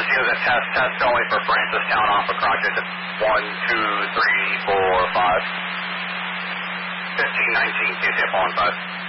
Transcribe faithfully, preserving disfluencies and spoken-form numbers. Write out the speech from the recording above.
you as a test, test only for Francistown off of Crockett. one, two, three, four, five. fifteen, nineteen, Q C F one five.